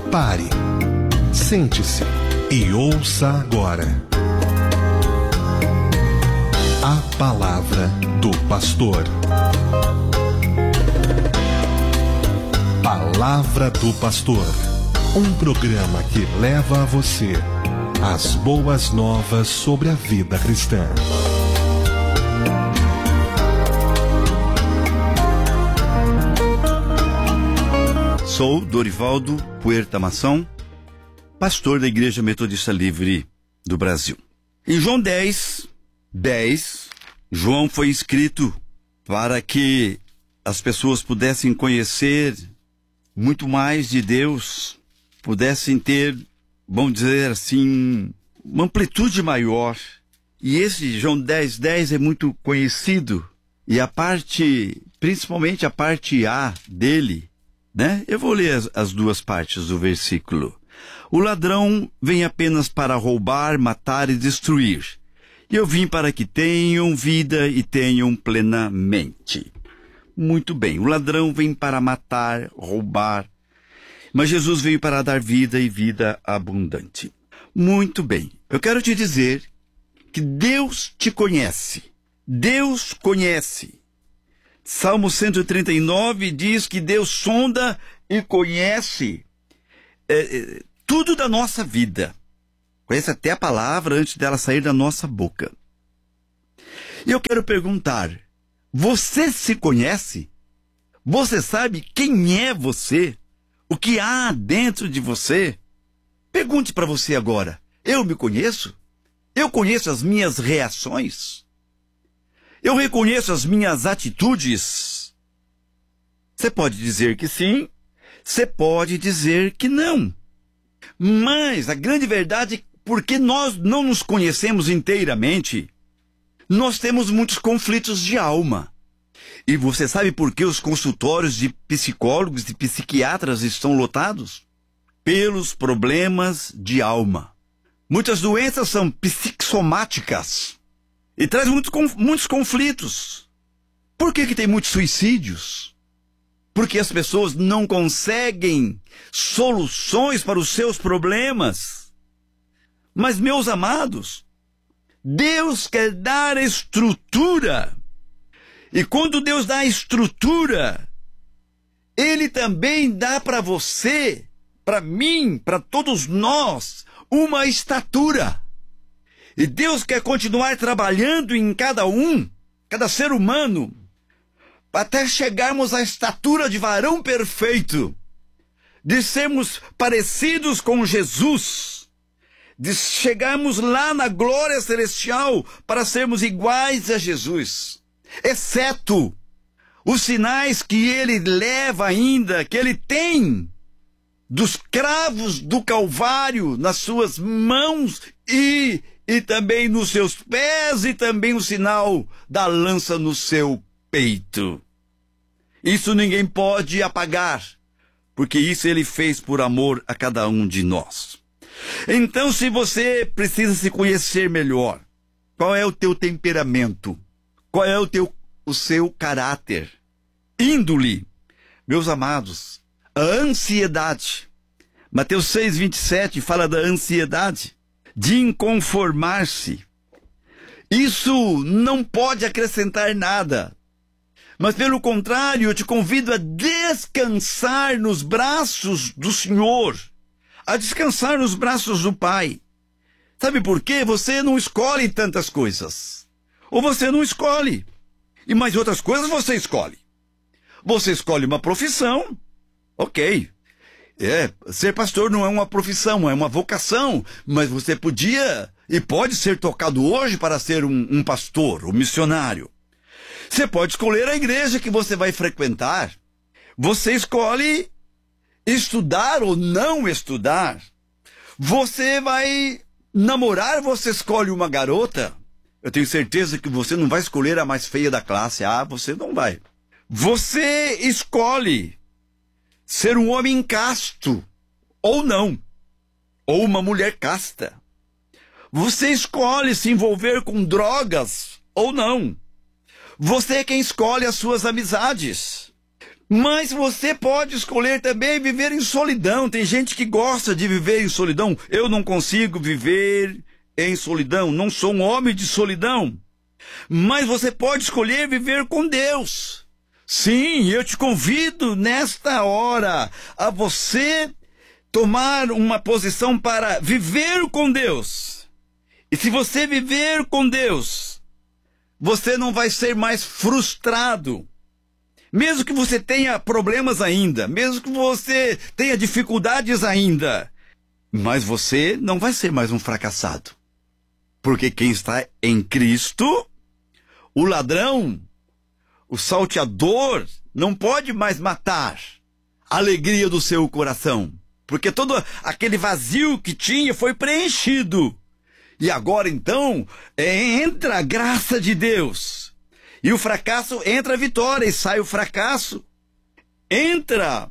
Pare, sente-se e ouça agora a palavra do pastor. Palavra do Pastor, um programa que leva a você as boas novas sobre a vida cristã. Sou Dorivaldo Puerta Mação, pastor da Igreja Metodista Livre do Brasil. Em João 10, João foi escrito para que as pessoas pudessem conhecer muito mais de Deus, pudessem ter, vamos dizer assim, uma amplitude maior. E esse João 10 é muito conhecido. E a parte, principalmente a parte A dele, né? Eu vou ler as duas partes do versículo. O ladrão vem apenas para roubar, matar e destruir. E eu vim para que tenham vida e tenham plenamente. Muito bem, o ladrão vem para matar, roubar, mas Jesus veio para dar vida e vida abundante. Muito bem, eu quero te dizer que Deus te conhece. Deus conhece. Salmo 139 diz que Deus sonda e conhece tudo da nossa vida. Conhece até a palavra antes dela sair da nossa boca. E eu quero perguntar, você se conhece? Você sabe quem é você? O que há dentro de você? Pergunte para você agora, eu me conheço? Eu conheço as minhas reações? Eu reconheço as minhas atitudes? Você pode dizer que sim, você pode dizer que não. Mas a grande verdade é que porque nós não nos conhecemos inteiramente, nós temos muitos conflitos de alma. E você sabe por que os consultórios de psicólogos e psiquiatras estão lotados? Pelos problemas de alma. Muitas doenças são psicossomáticas e traz muitos conflitos. Por que tem muitos suicídios? Porque as pessoas não conseguem soluções para os seus problemas. Mas, meus amados, Deus quer dar estrutura. E quando Deus dá estrutura, Ele também dá para você, para mim, para todos nós, uma estatura. E Deus quer continuar trabalhando em cada ser humano, até chegarmos à estatura de varão perfeito, de sermos parecidos com Jesus, de chegarmos lá na glória celestial para sermos iguais a Jesus, exceto os sinais que ele leva ainda, que ele tem, dos cravos do Calvário nas suas mãos e também nos seus pés, e também o sinal da lança no seu peito. Isso ninguém pode apagar, porque isso ele fez por amor a cada um de nós. Então, se você precisa se conhecer melhor, qual é o teu temperamento? Qual é o seu caráter? Índole, meus amados, a ansiedade. Mateus 6:27 fala da ansiedade, de inconformar-se. Isso não pode acrescentar nada. Mas, pelo contrário, eu te convido a descansar nos braços do Senhor, a descansar nos braços do Pai. Sabe por quê? Você não escolhe tantas coisas. Ou você não escolhe. E mais outras coisas você escolhe. Você escolhe uma profissão. Ok. Ser pastor não é uma profissão, é uma vocação. Mas você podia e pode ser tocado hoje para ser um pastor, um missionário. Você pode escolher a igreja que você vai frequentar. Você escolhe estudar ou não estudar. Você vai namorar, você escolhe uma garota. Eu tenho certeza que você não vai escolher a mais feia da classe. Você não vai. Você escolhe ser um homem casto ou não. Ou uma mulher casta. Você escolhe se envolver com drogas ou não. Você é quem escolhe as suas amizades. Mas você pode escolher também viver em solidão. Tem gente que gosta de viver em solidão. Eu não consigo viver em solidão. Não sou um homem de solidão. Mas você pode escolher viver com Deus. Sim, eu te convido nesta hora a você tomar uma posição para viver com Deus. E se você viver com Deus, você não vai ser mais frustrado. Mesmo que você tenha problemas ainda, mesmo que você tenha dificuldades ainda, mas você não vai ser mais um fracassado. Porque quem está em Cristo, o ladrão, o salteador, não pode mais matar a alegria do seu coração. Porque todo aquele vazio que tinha foi preenchido. E agora então, entra a graça de Deus. E o fracasso entra a vitória e sai o fracasso. Entra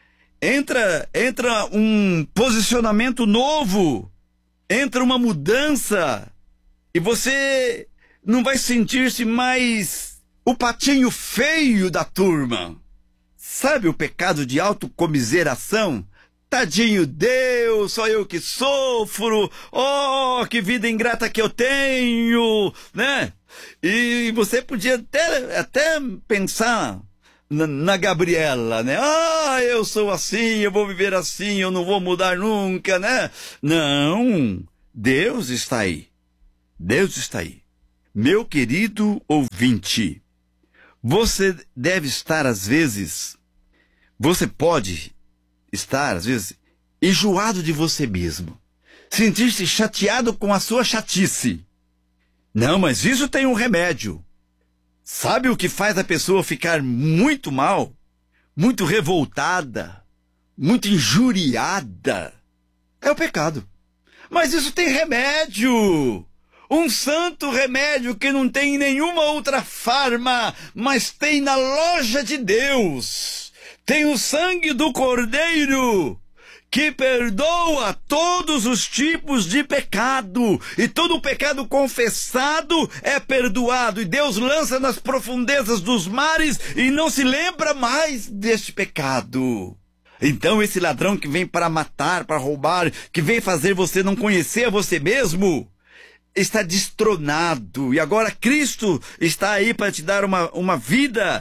um posicionamento novo. Entra uma mudança. E você não vai sentir-se mais o patinho feio da turma. Sabe o pecado de autocomiseração? Tadinho Deus, só eu que sofro. Oh, que vida ingrata que eu tenho, né? E você podia até pensar na Gabriela, né? Ah, eu sou assim, eu vou viver assim, eu não vou mudar nunca, né? Não, Deus está aí. Deus está aí. Meu querido ouvinte, você deve estar às vezes, você pode estar às vezes enjoado de você mesmo, sentir-se chateado com a sua chatice. Não, mas isso tem um remédio. Sabe o que faz a pessoa ficar muito mal, muito revoltada, muito injuriada? É o pecado. Mas isso tem remédio. Um santo remédio que não tem em nenhuma outra farma, mas tem na loja de Deus. Tem o sangue do Cordeiro, que perdoa todos os tipos de pecado. E todo pecado confessado é perdoado. E Deus lança nas profundezas dos mares e não se lembra mais deste pecado. Então esse ladrão que vem para matar, para roubar, que vem fazer você não conhecer a você mesmo, está destronado. E agora Cristo está aí para te dar uma vida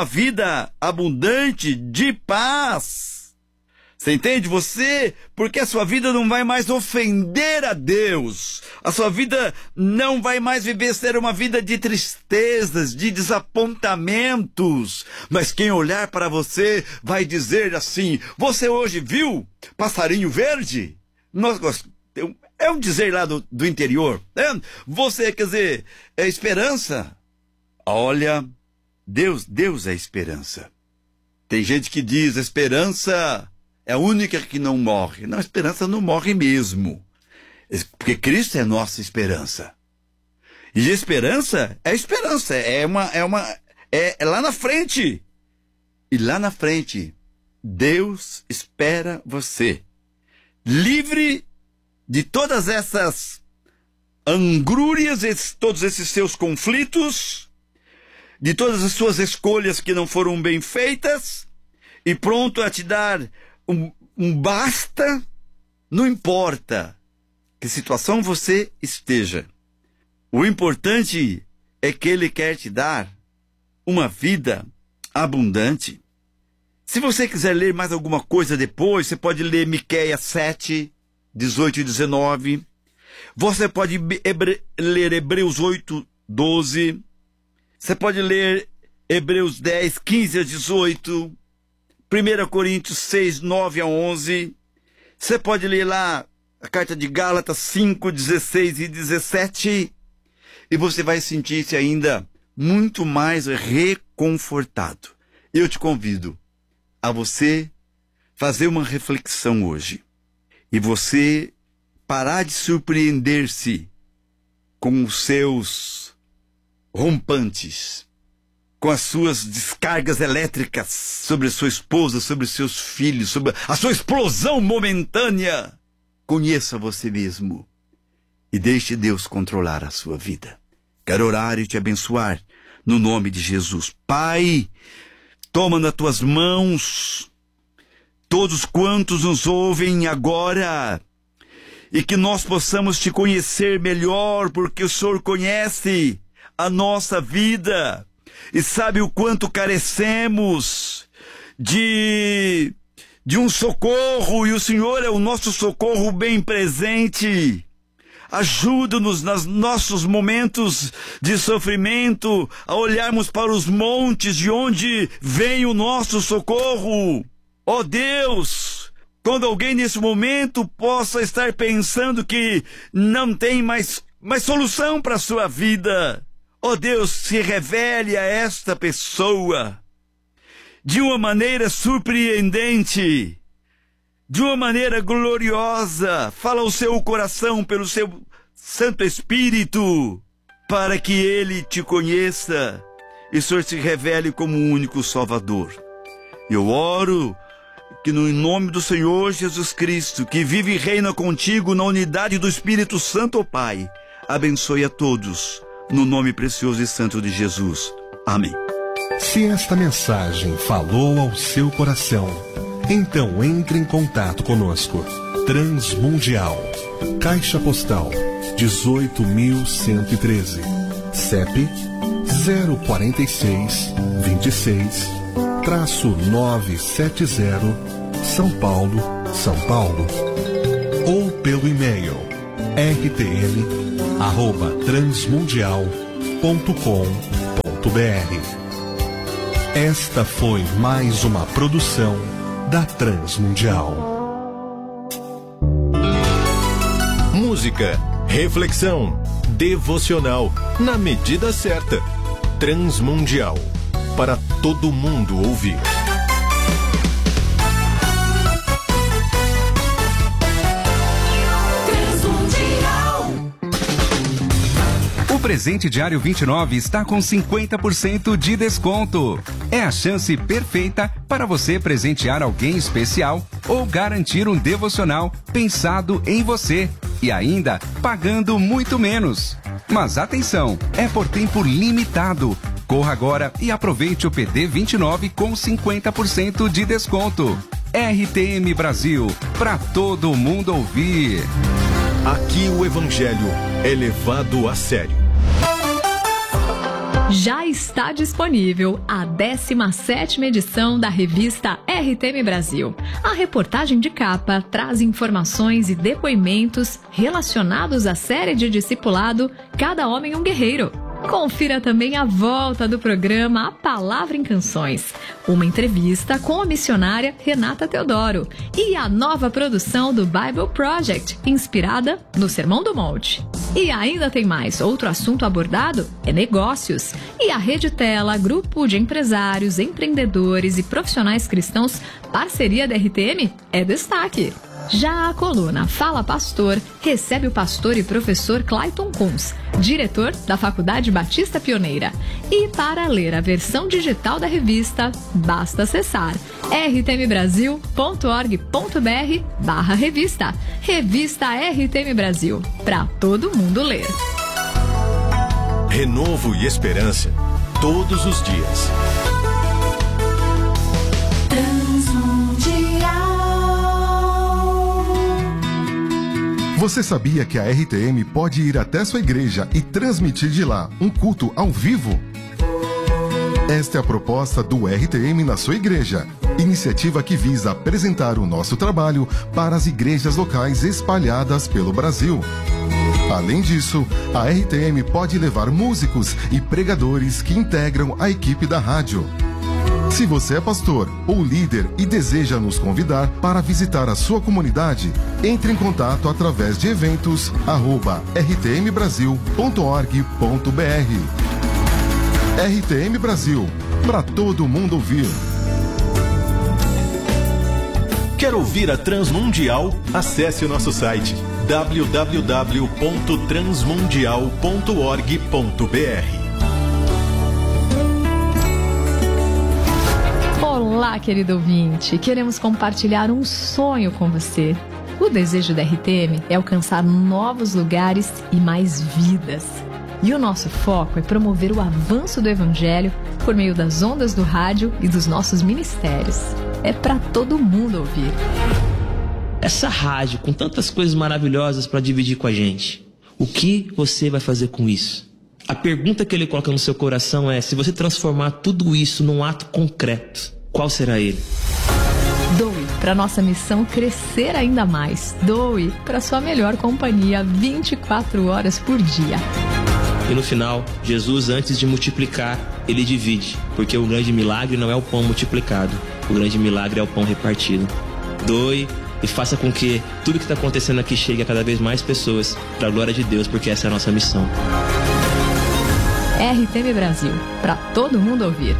abundante de paz. Você entende? Porque a sua vida não vai mais ofender a Deus. A sua vida não vai mais ser uma vida de tristezas, de desapontamentos. Mas quem olhar para você vai dizer assim: você hoje viu passarinho verde? É um dizer lá do interior. Né? Você, quer dizer, é esperança. Olha, Deus é esperança. Tem gente que diz, a esperança é a única que não morre. Não, a esperança não morre mesmo. Porque Cristo é a nossa esperança. E esperança é esperança. É lá na frente. E lá na frente, Deus espera você. Livre de todas essas angrúrias, todos esses seus conflitos, de todas as suas escolhas que não foram bem feitas, e pronto a te dar um basta, não importa que situação você esteja. O importante é que Ele quer te dar uma vida abundante. Se você quiser ler mais alguma coisa depois, você pode ler Miqueias 7, 18 e 19. Você pode ler Hebreus 8, 12. Você pode ler Hebreus 10, 15 a 18. 1 Coríntios 6, 9 a 11. Você pode ler lá a carta de Gálatas 5, 16 e 17. E você vai sentir-se ainda muito mais reconfortado. Eu te convido a você fazer uma reflexão hoje. E você parar de surpreender-se com os seus rompantes, com as suas descargas elétricas sobre a sua esposa, sobre os seus filhos, sobre a sua explosão momentânea. Conheça você mesmo e deixe Deus controlar a sua vida. Quero orar e te abençoar no nome de Jesus. Pai, toma nas tuas mãos todos quantos nos ouvem agora, e que nós possamos te conhecer melhor, porque o Senhor conhece a nossa vida e sabe o quanto carecemos de um socorro, e o Senhor é o nosso socorro bem presente. Ajuda-nos nos nossos momentos de sofrimento a olharmos para os montes de onde vem o nosso socorro. Ó Deus, quando alguém nesse momento possa estar pensando que não tem mais solução para a sua vida, ó Deus, se revele a esta pessoa de uma maneira surpreendente, de uma maneira gloriosa. Fala ao seu coração pelo seu Santo Espírito, para que ele te conheça e o Senhor se revele como o único Salvador. Eu oro que no nome do Senhor Jesus Cristo, que vive e reina contigo na unidade do Espírito Santo, ó Pai, abençoe a todos, no nome precioso e santo de Jesus. Amém. Se esta mensagem falou ao seu coração, então entre em contato conosco. Transmundial, Caixa Postal 18.113, CEP 046 26-970, São Paulo, São Paulo. Ou pelo e-mail rtm@transmundial.com.br. Esta foi mais uma produção da Transmundial. Música, reflexão, devocional, na medida certa. Transmundial, para todo mundo ouvir. O presente diário 29 está com 50% de desconto. É a chance perfeita para você presentear alguém especial ou garantir um devocional pensado em você e ainda pagando muito menos. Mas atenção, é por tempo limitado. Corra agora e aproveite o PD 29 com 50% de desconto. RTM Brasil, para todo mundo ouvir. Aqui o Evangelho é levado a sério. Já está disponível a 17ª edição da revista RTM Brasil. A reportagem de capa traz informações e depoimentos relacionados à série de discipulado Cada Homem um Guerreiro. Confira também a volta do programa A Palavra em Canções, uma entrevista com a missionária Renata Teodoro e a nova produção do Bible Project, inspirada no Sermão do Monte. E ainda tem mais. Outro assunto abordado é negócios. E a Rede Tela, grupo de empresários, empreendedores e profissionais cristãos, parceria da RTM, é destaque. Já a coluna Fala Pastor recebe o pastor e professor Clayton Kunz, diretor da Faculdade Batista Pioneira. E para ler a versão digital da revista, basta acessar rtmbrasil.org.br/revista. Revista RTM Brasil, para todo mundo ler. Renovo e esperança, todos os dias. Você sabia que a RTM pode ir até sua igreja e transmitir de lá um culto ao vivo? Esta é a proposta do RTM na sua igreja, iniciativa que visa apresentar o nosso trabalho para as igrejas locais espalhadas pelo Brasil. Além disso, a RTM pode levar músicos e pregadores que integram a equipe da rádio. Se você é pastor ou líder e deseja nos convidar para visitar a sua comunidade, entre em contato através de eventos@rtmbrasil.org.br. RTM Brasil, para todo mundo ouvir. Quer ouvir a Transmundial? Acesse o nosso site www.transmundial.org.br. Olá, querido ouvinte! Queremos compartilhar um sonho com você. O desejo da RTM é alcançar novos lugares e mais vidas. E o nosso foco é promover o avanço do Evangelho por meio das ondas do rádio e dos nossos ministérios. É para todo mundo ouvir. Essa rádio com tantas coisas maravilhosas para dividir com a gente, o que você vai fazer com isso? A pergunta que ele coloca no seu coração é: se você transformar tudo isso num ato concreto, qual será ele? Doe para nossa missão crescer ainda mais. Doe para sua melhor companhia 24 horas por dia. E no final, Jesus, antes de multiplicar, ele divide, porque o grande milagre não é o pão multiplicado, o grande milagre é o pão repartido. Doe e faça com que tudo que está acontecendo aqui chegue a cada vez mais pessoas, para a glória de Deus, porque essa é a nossa missão. RTM Brasil, para todo mundo ouvir.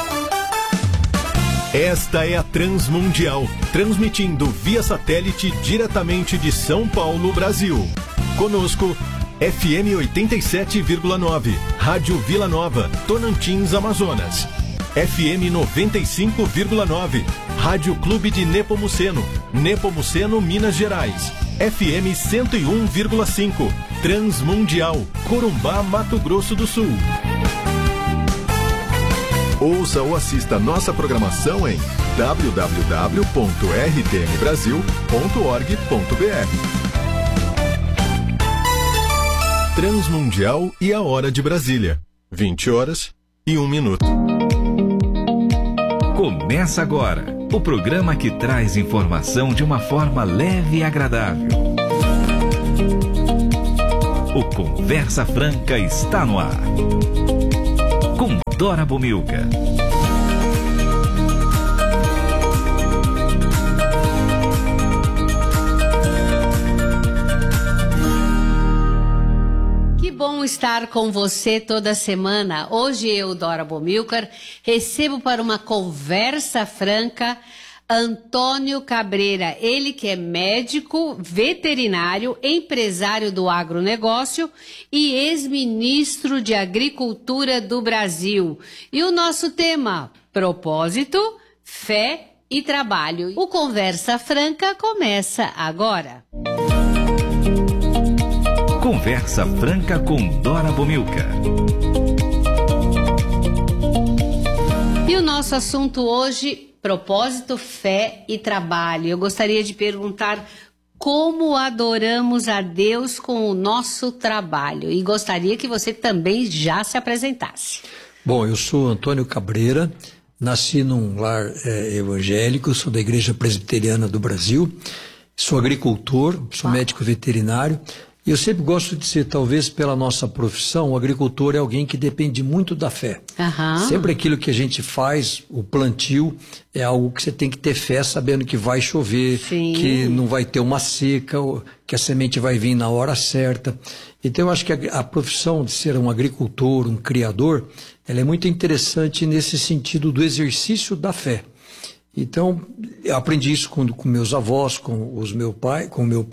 Esta é a Transmundial, transmitindo via satélite diretamente de São Paulo, Brasil. Conosco, FM 87,9, Rádio Vila Nova, Tocantins, Amazonas. FM 95,9, Rádio Clube de Nepomuceno, Nepomuceno, Minas Gerais. FM 101,5, Transmundial, Corumbá, Mato Grosso do Sul. Ouça ou assista nossa programação em www.rtmbrasil.org.br. Transmundial e a Hora de Brasília. 20h01. Começa agora o programa que traz informação de uma forma leve e agradável. O Conversa Franca está no ar. Com Dora Bomilca. Que bom estar com você toda semana. Hoje eu, Dora Bomilcar, recebo para uma conversa franca Antônio Cabreira, ele que é médico, veterinário, empresário do agronegócio e ex-ministro de Agricultura do Brasil. E o nosso tema, propósito, fé e trabalho. O Conversa Franca começa agora. Conversa Franca com Dora Bomilca. E o nosso assunto hoje, propósito, fé e trabalho. Eu gostaria de perguntar como adoramos a Deus com o nosso trabalho. E gostaria que você também já se apresentasse. Bom, eu sou Antônio Cabreira, nasci num lar evangélico, sou da Igreja Presbiteriana do Brasil, sou agricultor, sou médico veterinário. E eu sempre gosto de dizer, talvez pela nossa profissão, o agricultor é alguém que depende muito da fé. Sempre aquilo que a gente faz, o plantio, é algo que você tem que ter fé, sabendo que vai chover, que não vai ter uma seca, que a semente vai vir na hora certa. Então eu acho que a profissão de ser um agricultor, um criador, ela é muito interessante nesse sentido do exercício da fé. Então, eu aprendi isso com meus avós, com o meu pai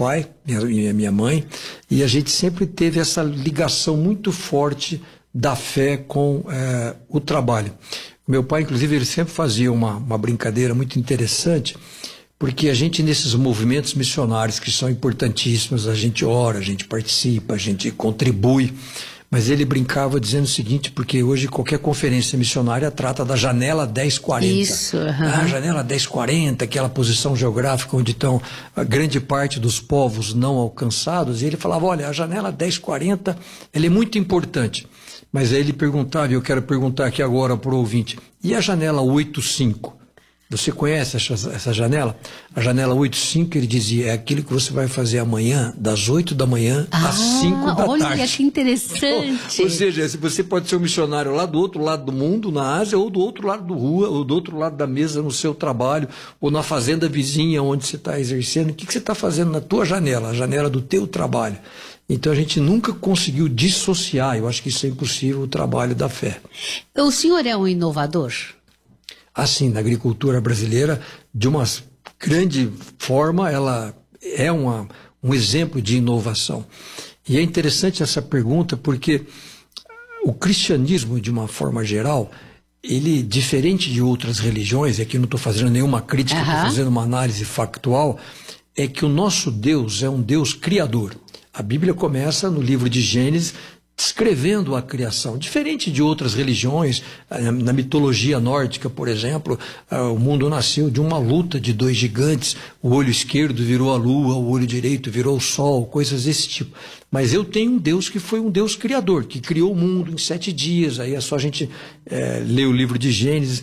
e minha mãe, e a gente sempre teve essa ligação muito forte da fé com o trabalho. Meu pai, inclusive, ele sempre fazia uma brincadeira muito interessante, porque a gente, nesses movimentos missionários que são importantíssimos, a gente ora, a gente participa, a gente contribui. Mas ele brincava dizendo o seguinte, porque hoje qualquer conferência missionária trata da janela 1040. Isso. A janela 1040, aquela posição geográfica onde estão a grande parte dos povos não alcançados. E ele falava, olha, a janela 1040, ela é muito importante. Mas aí ele perguntava, e eu quero perguntar aqui agora para o ouvinte, e a janela 85? Você conhece essa janela? A janela 85, ele dizia, é aquilo que você vai fazer amanhã, das 8 da manhã às 5 da tarde. Olha que interessante. Ou seja, você pode ser um missionário lá do outro lado do mundo, na Ásia, ou do outro lado da rua, ou do outro lado da mesa no seu trabalho, ou na fazenda vizinha onde você está exercendo. O que você está fazendo na tua janela, a janela do teu trabalho? Então a gente nunca conseguiu dissociar, eu acho que isso é impossível, o trabalho da fé. O senhor é um inovador? Assim, na agricultura brasileira, de uma grande forma, ela é um exemplo de inovação. E é interessante essa pergunta porque o cristianismo, de uma forma geral, ele, diferente de outras religiões, e aqui não estou fazendo nenhuma crítica, estou fazendo uma análise factual, é que o nosso Deus é um Deus criador. A Bíblia começa no livro de Gênesis, descrevendo a criação, diferente de outras religiões. Na mitologia nórdica, por exemplo, o mundo nasceu de uma luta de dois gigantes, o olho esquerdo virou a lua, o olho direito virou o sol, coisas desse tipo. Mas eu tenho um Deus que foi um Deus criador, que criou o mundo em 7 dias, aí é só a gente ler o livro de Gênesis.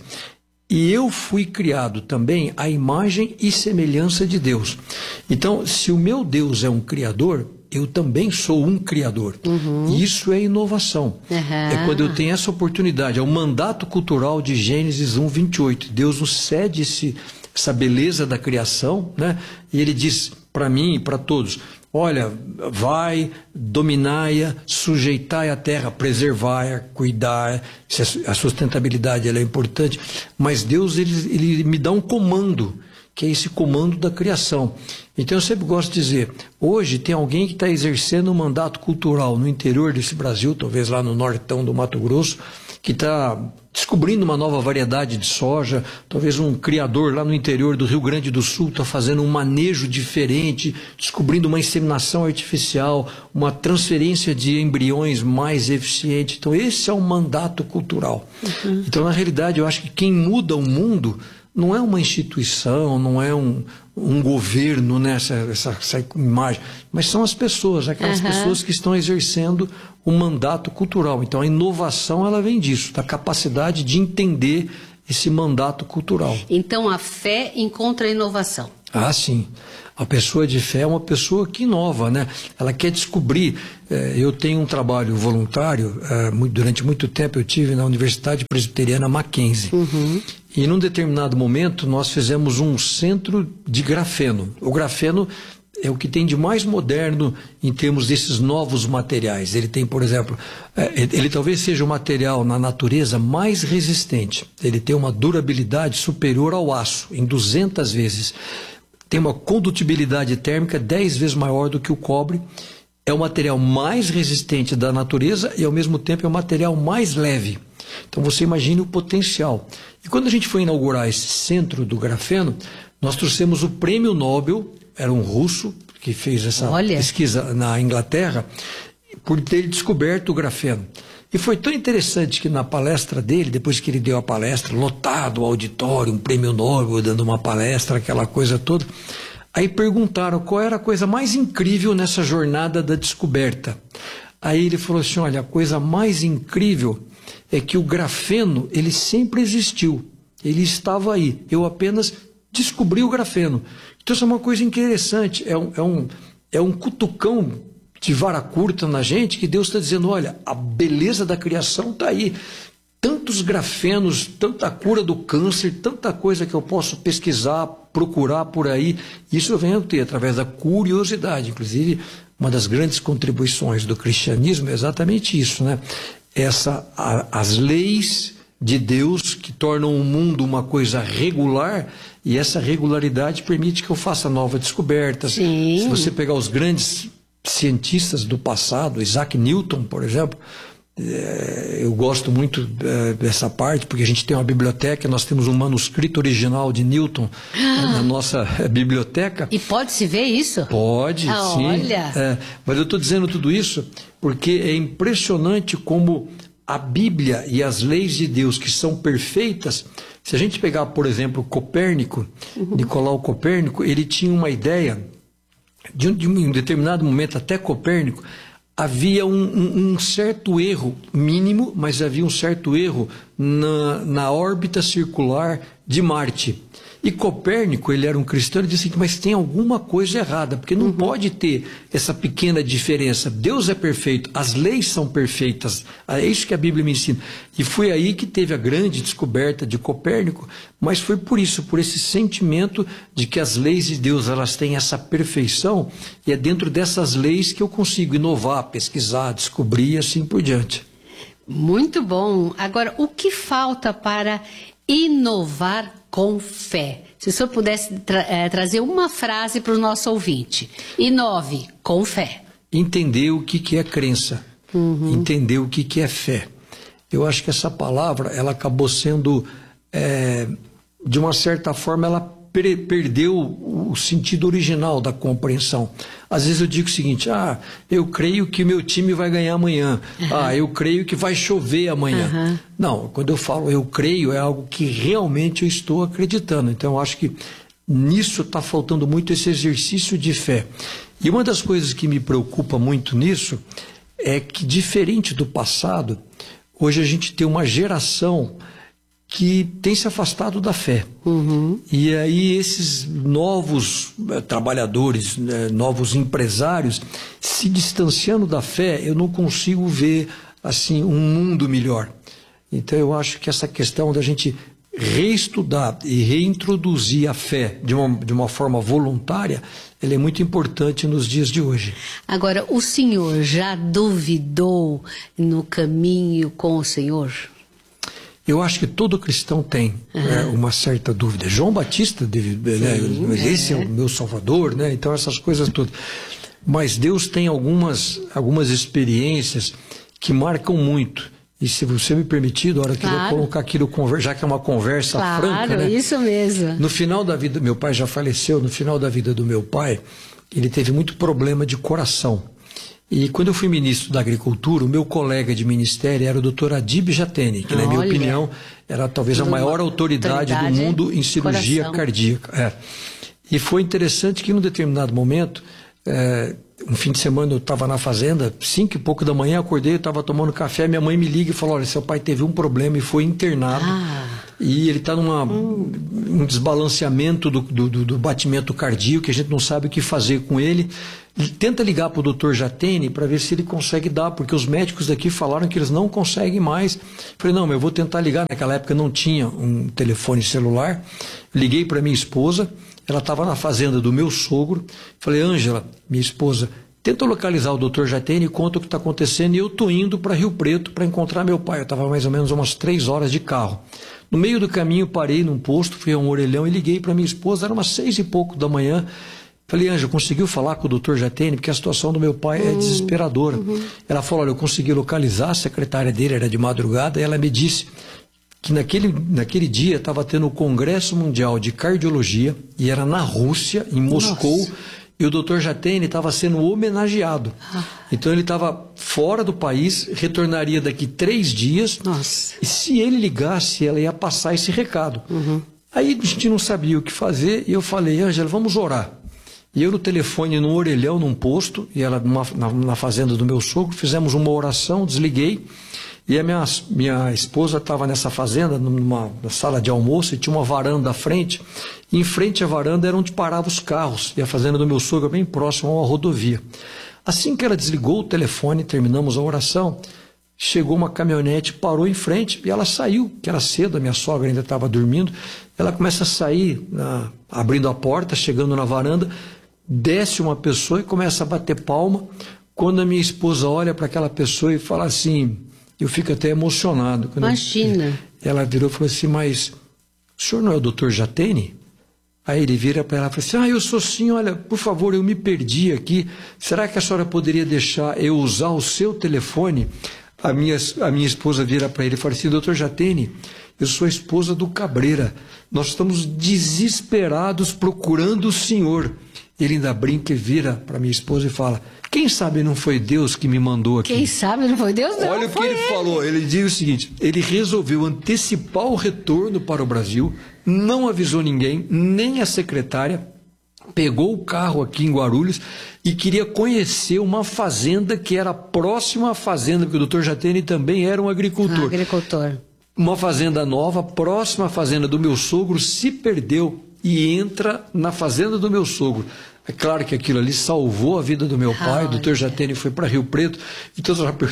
E eu fui criado também à imagem e semelhança de Deus. Então, se o meu Deus é um criador, eu também sou um criador. E isso é inovação. É quando eu tenho essa oportunidade. É o mandato cultural de Gênesis 1:28. Deus nos cede essa beleza da criação, né? E ele diz para mim e para todos: olha, vai, dominai-a, sujeitai a terra, preservai-a, cuidar. A sustentabilidade ela é importante. Mas Deus ele me dá um comando, que é esse comando da criação. Então eu sempre gosto de dizer, hoje tem alguém que está exercendo um mandato cultural no interior desse Brasil, talvez lá no nortão do Mato Grosso, que está descobrindo uma nova variedade de soja, talvez um criador lá no interior do Rio Grande do Sul está fazendo um manejo diferente, descobrindo uma inseminação artificial, uma transferência de embriões mais eficiente. Então esse é um mandato cultural. Então na realidade eu acho que quem muda o mundo não é uma instituição, não é um governo, né, essa imagem, mas são as pessoas, aquelas pessoas que estão exercendo o mandato cultural. Então a inovação ela vem disso, da capacidade de entender esse mandato cultural. Então a fé encontra a inovação. Ah, sim. A pessoa de fé é uma pessoa que inova, né? Ela quer descobrir. Eu tenho um trabalho voluntário, durante muito tempo eu tive na Universidade Presbiteriana Mackenzie. E num determinado momento nós fizemos um centro de grafeno. O grafeno é o que tem de mais moderno em termos desses novos materiais. Ele tem, por exemplo, ele talvez seja o material na natureza mais resistente. Ele tem uma durabilidade superior ao aço, em 200 vezes. Tem uma condutibilidade térmica 10 vezes maior do que o cobre. É o material mais resistente da natureza e, ao mesmo tempo, é o material mais leve. Então, você imagine o potencial. E quando a gente foi inaugurar esse centro do grafeno, nós trouxemos o prêmio Nobel, era um russo que fez essa pesquisa na Inglaterra, por ter descoberto o grafeno. E foi tão interessante que na palestra dele, depois que ele deu a palestra, lotado o auditório, um prêmio Nobel dando uma palestra, aquela coisa toda, aí perguntaram qual era a coisa mais incrível nessa jornada da descoberta. Aí ele falou assim, olha, a coisa mais incrível é que o grafeno, ele sempre existiu, ele estava aí, eu apenas descobri o grafeno. Então isso é uma coisa interessante, é um cutucão de vara curta na gente, que Deus está dizendo, olha, a beleza da criação está aí. Tantos grafenos, tanta cura do câncer, tanta coisa que eu posso pesquisar, procurar por aí. Isso eu venho a ter através da curiosidade. Inclusive, uma das grandes contribuições do cristianismo é exatamente isso, né? As leis de Deus que tornam o mundo uma coisa regular, e essa regularidade permite que eu faça novas descobertas. Sim. Se você pegar os grandes cientistas do passado, Isaac Newton, por exemplo, eu gosto muito dessa parte, porque a gente tem uma biblioteca, nós temos um manuscrito original de Newton na nossa biblioteca. E pode-se ver isso? Pode, sim. Olha! Mas eu estou dizendo tudo isso porque é impressionante como a Bíblia e as leis de Deus, que são perfeitas. Se a gente pegar, por exemplo, Copérnico, Nicolau Copérnico, ele tinha uma ideia, de um determinado momento, até Copérnico, havia um certo erro mínimo, mas havia um certo erro na órbita circular de Marte. E Copérnico, ele era um cristão, ele disse assim, mas tem alguma coisa errada, porque não pode ter essa pequena diferença. Deus é perfeito, as leis são perfeitas, é isso que a Bíblia me ensina. E foi aí que teve a grande descoberta de Copérnico, mas foi por isso, por esse sentimento de que as leis de Deus, elas têm essa perfeição, e é dentro dessas leis que eu consigo inovar, pesquisar, descobrir e assim por diante. Muito bom. Agora, o que falta para inovar com fé? Se o senhor pudesse trazer uma frase para o nosso ouvinte. Inove com fé. Entender o que é crença. Entender o que é fé. Eu acho que essa palavra, ela acabou sendo, de uma certa forma, ela perdeu o sentido original da compreensão. Às vezes eu digo o seguinte: eu creio que o meu time vai ganhar amanhã. Eu creio que vai chover amanhã. Não, quando eu falo eu creio, é algo que realmente eu estou acreditando. Então eu acho que nisso está faltando muito esse exercício de fé. E uma das coisas que me preocupa muito nisso é que, diferente do passado, hoje a gente tem uma geração que tem se afastado da fé. E aí esses novos trabalhadores, novos empresários, se distanciando da fé, eu não consigo ver assim um mundo melhor. Então eu acho que essa questão da gente reestudar e reintroduzir a fé de uma forma voluntária, ela é muito importante nos dias de hoje. Agora, o senhor já duvidou no caminho com o Senhor? Eu acho que todo cristão tem uma certa dúvida. João Batista, esse é o meu Salvador, né? Então essas coisas todas. Mas Deus tem algumas experiências que marcam muito. E se você me permitir, Dora, eu queria colocar aquilo, já que é uma conversa franca, né? Isso mesmo. No final da vida, meu pai já faleceu, no final da vida do meu pai, ele teve muito problema de coração. E quando eu fui ministro da Agricultura, o meu colega de ministério era o Dr. Adib Jatene, que, na minha opinião, era talvez a maior autoridade do mundo em cirurgia cardíaca. E foi interessante que, num determinado momento, um fim de semana eu estava na fazenda, 5 e pouco da manhã, acordei, eu estava tomando café, minha mãe me liga e falou: olha, seu pai teve um problema e foi internado. E ele está num desbalanceamento do batimento cardíaco, que a gente não sabe o que fazer com ele. Tenta ligar para o Dr. Jatene para ver se ele consegue dar, porque os médicos daqui falaram que eles não conseguem mais. Falei, não, mas eu vou tentar ligar. Naquela época não tinha um telefone celular. Liguei para minha esposa, ela estava na fazenda do meu sogro. Falei, Ângela, minha esposa, tenta localizar o Dr. Jatene e conta o que está acontecendo. E eu estou indo para Rio Preto para encontrar meu pai. Eu estava mais ou menos umas 3 horas de carro. No meio do caminho parei num posto, fui a um orelhão e liguei para minha esposa, era umas 6 e pouco da manhã. Falei, Ângela, conseguiu falar com o Dr. Jatene? Porque a situação do meu pai é desesperadora. Ela falou, olha, eu consegui localizar, a secretária dele era de madrugada, e ela me disse que naquele dia estava tendo o Congresso Mundial de Cardiologia, e era na Rússia, em Moscou, e o Dr. Jatene estava sendo homenageado. Então ele estava fora do país, retornaria daqui 3 dias, e se ele ligasse, ela ia passar esse recado. Aí a gente não sabia o que fazer, e eu falei, Ângela, vamos orar. E eu no telefone, num orelhão, num posto, e ela na fazenda do meu sogro, fizemos uma oração, desliguei, e a minha esposa estava nessa fazenda, numa sala de almoço, e tinha uma varanda à frente, e em frente à varanda era onde paravam os carros, e a fazenda do meu sogro é bem próxima a uma rodovia. Assim que ela desligou o telefone, terminamos a oração, chegou uma caminhonete, parou em frente, e ela saiu, que era cedo, a minha sogra ainda estava dormindo, ela começa a sair, abrindo a porta, chegando na varanda, desce uma pessoa e começa a bater palma. Quando a minha esposa olha para aquela pessoa e fala assim, eu fico até emocionado. Imagina. Ela virou e falou assim, mas o senhor não é o Dr. Jatene? Aí ele vira para ela e fala assim, eu sou sim, olha, por favor, eu me perdi aqui. Será que a senhora poderia deixar eu usar o seu telefone? A minha esposa vira para ele e fala assim, Dr. Jatene, eu sou a esposa do Cabreira. Nós estamos desesperados procurando o senhor. Ele ainda brinca e vira para minha esposa e fala, quem sabe não foi Deus que me mandou aqui? Quem sabe não foi Deus? Não, olha o que ele falou, ele diz o seguinte, ele resolveu antecipar o retorno para o Brasil, não avisou ninguém, nem a secretária, pegou o carro aqui em Guarulhos e queria conhecer uma fazenda que era próxima à fazenda, porque o Dr. Jatene também era um agricultor. Agricultor. Uma fazenda nova, próxima à fazenda do meu sogro, se perdeu e entra na fazenda do meu sogro. É claro que aquilo ali salvou a vida do meu pai, o Dr. Jatene foi para Rio Preto, então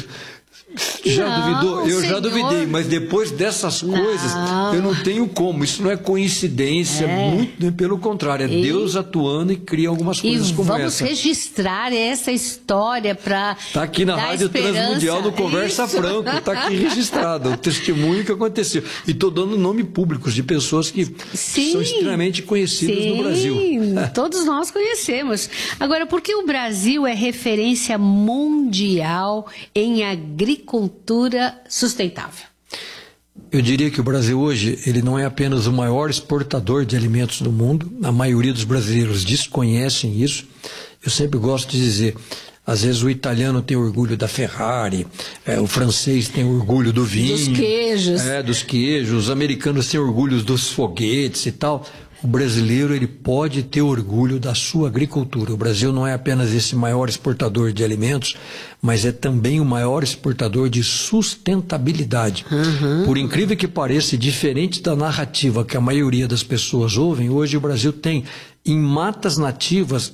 já duvidou? Eu já duvidei, mas depois dessas coisas, eu não tenho como, isso não é coincidência, muito pelo contrário, é Deus atuando e cria algumas coisas como essa. Vamos registrar essa história para Está aqui na Rádio Transmundial no Conversa Franco, está aqui registrado, o testemunho que aconteceu. E estou dando nome públicos de pessoas que são extremamente conhecidas no Brasil. Todos nós conhecemos. Agora, por que o Brasil é referência mundial em agricultura sustentável? Eu diria que o Brasil hoje, ele não é apenas o maior exportador de alimentos do mundo, a maioria dos brasileiros desconhecem isso. Eu sempre gosto de dizer, às vezes o italiano tem orgulho da Ferrari, o francês tem orgulho do vinho. Dos queijos. Dos queijos, os americanos têm orgulho dos foguetes e tal. O brasileiro, ele pode ter orgulho da sua agricultura. O Brasil não é apenas esse maior exportador de alimentos, mas é também o maior exportador de sustentabilidade. Por incrível que pareça, diferente da narrativa que a maioria das pessoas ouvem, hoje o Brasil tem, em matas nativas,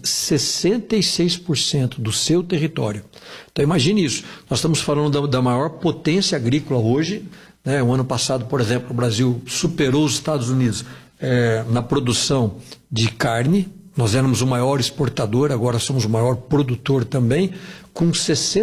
66% do seu território. Então imagine isso. Nós estamos falando da maior potência agrícola hoje, né? O ano passado, por exemplo, o Brasil superou os Estados Unidos na produção de carne. Nós éramos o maior exportador, agora somos o maior produtor também, com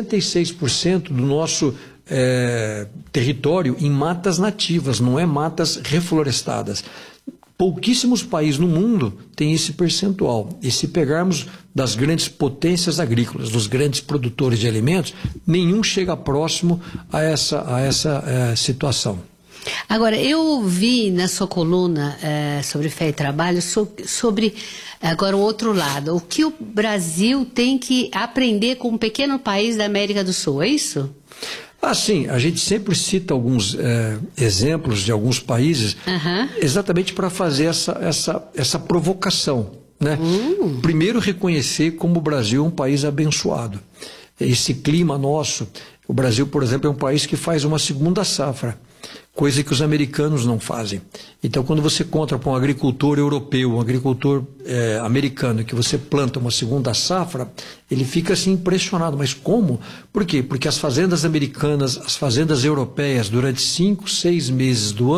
66% do nosso território em matas nativas, não é matas reflorestadas. Pouquíssimos países no mundo têm esse percentual. E se pegarmos das grandes potências agrícolas, dos grandes produtores de alimentos, nenhum chega próximo a essa situação. Agora, eu vi na sua coluna sobre fé e trabalho sobre agora o outro lado. O que o Brasil tem que aprender com um pequeno país da América do Sul, é isso? Sim, a gente sempre cita alguns exemplos de alguns países exatamente para fazer essa provocação, né? Primeiro, reconhecer como o Brasil é um país abençoado. Esse clima nosso, o Brasil, por exemplo, é um país que faz uma segunda safra, coisa que os americanos não fazem. Então, quando você encontra para um agricultor europeu, um agricultor americano, que você planta uma segunda safra, ele fica assim impressionado. Mas como? Por quê? Porque as fazendas americanas, as fazendas europeias, durante 5, 6 meses do ano,